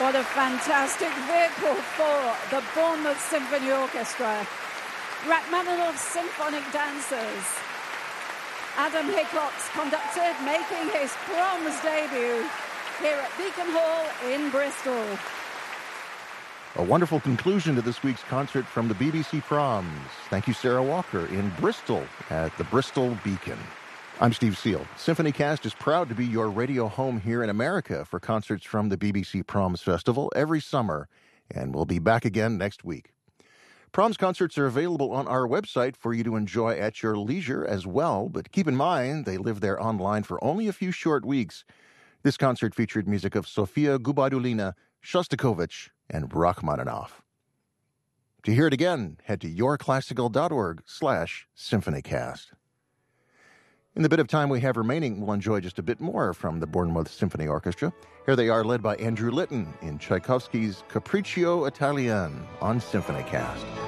What a fantastic vehicle for the Bournemouth Symphony Orchestra. Rachmaninoff's symphonic dancers. Adam Hickox conducted, making his Proms debut here at Beacon Hall in Bristol. A wonderful conclusion to this week's concert from the BBC Proms. Thank you, Sarah Walker, in Bristol at the Bristol Beacon. I'm Steve Seal. SymphonyCast is proud to be your radio home here in America for concerts from the BBC Proms Festival every summer, and we'll be back again next week. Proms concerts are available on our website for you to enjoy at your leisure as well, but keep in mind they live there online for only a few short weeks. This concert featured music of Sofia Gubadulina, Shostakovich, and Rachmaninoff. To hear it again, head to yourclassical.org/symphonycast. In the bit of time we have remaining, we'll enjoy just a bit more from the Bournemouth Symphony Orchestra. Here they are, led by Andrew Litton in Tchaikovsky's Capriccio Italien on SymphonyCast.